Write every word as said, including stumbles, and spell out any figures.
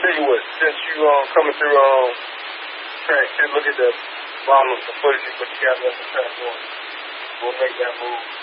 tell you what, since you um coming through um track, just look at the bottom of the footage you put together of the track one. We'll make that move.